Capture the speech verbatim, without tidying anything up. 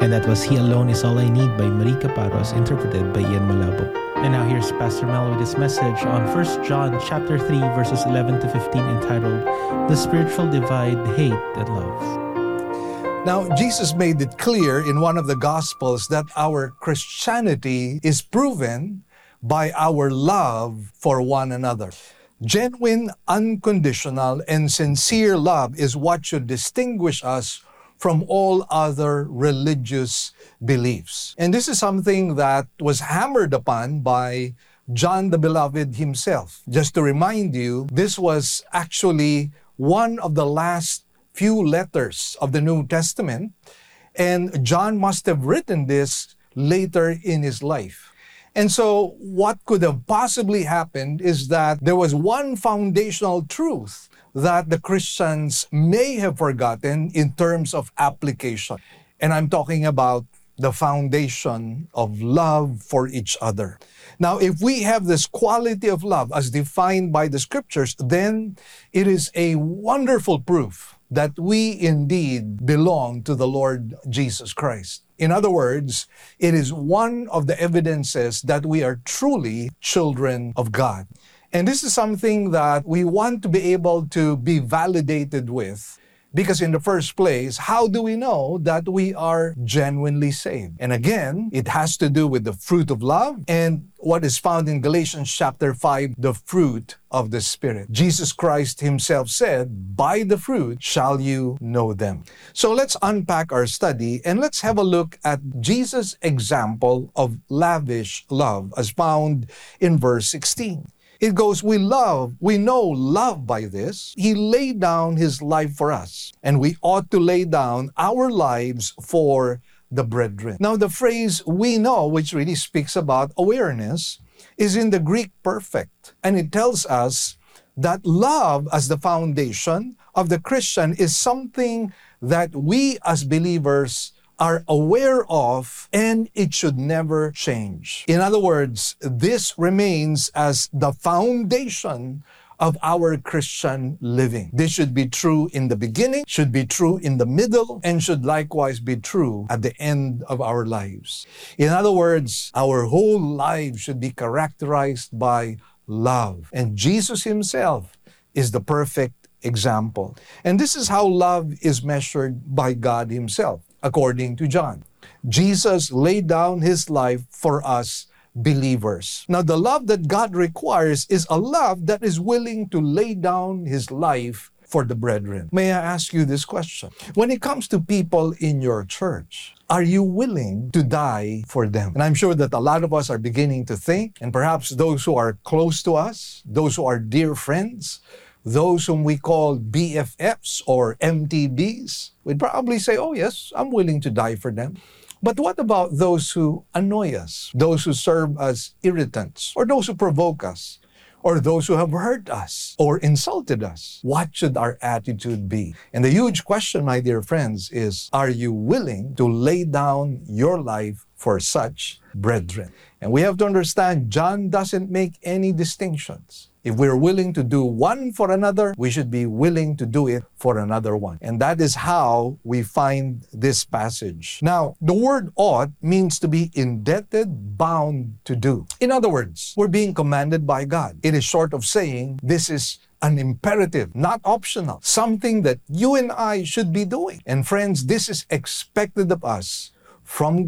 And that was He Alone Is All I Need by Marie Caparros, interpreted by Ian Malabo. And now here's Pastor Mel with his message on First John chapter three, verses eleven to fifteen, entitled, The Spiritual Divide, Hate and Love. Now, Jesus made it clear in one of the Gospels that our Christianity is proven by our love for one another. Genuine, unconditional, and sincere love is what should distinguish us from all other religious beliefs. And this is something that was hammered upon by John the Beloved himself. Just to remind you, this was actually one of the last few letters of the New Testament, and John must have written this later in his life. And so what could have possibly happened is that there was one foundational truth that the Christians may have forgotten in terms of application. And I'm talking about the foundation of love for each other. Now, if we have this quality of love as defined by the Scriptures, then it is a wonderful proof that we indeed belong to the Lord Jesus Christ. In other words, it is one of the evidences that we are truly children of God. And this is something that we want to be able to be validated with, because in the first place, how do we know that we are genuinely saved? And again, it has to do with the fruit of love and what is found in Galatians chapter five, the fruit of the Spirit. Jesus Christ himself said, by the fruit shall you know them. So let's unpack our study and let's have a look at Jesus' example of lavish love as found in verse sixteen. It goes, we love, we know love by this. He laid down his life for us, and we ought to lay down our lives for the brethren. Now, the phrase we know, which really speaks about awareness, is in the Greek perfect, and it tells us that love as the foundation of the Christian is something that we as believers are aware of, and it should never change. In other words, this remains as the foundation of our Christian living. This should be true in the beginning, should be true in the middle, and should likewise be true at the end of our lives. In other words, our whole life should be characterized by love. And Jesus himself is the perfect example. And this is how love is measured by God himself. According to John, Jesus laid down his life for us believers. Now, the love that God requires is a love that is willing to lay down his life for the brethren. May I ask you this question? When it comes to people in your church, are you willing to die for them? And I'm sure that a lot of us are beginning to think, and perhaps those who are close to us, those who are dear friends, those whom we call B F Fs or M T Bs, would probably say, oh yes, I'm willing to die for them. But what about those who annoy us, those who serve as irritants, or those who provoke us, or those who have hurt us or insulted us? What should our attitude be? And the huge question, my dear friends, is, are you willing to lay down your life for such brethren? And we have to understand, John doesn't make any distinctions. If we're willing to do one for another, we should be willing to do it for another one. And that is how we find this passage. Now, the word ought means to be indebted, bound to do. In other words, we're being commanded by God. It is short of saying this is an imperative, not optional, something that you and I should be doing. And friends, this is expected of us from God.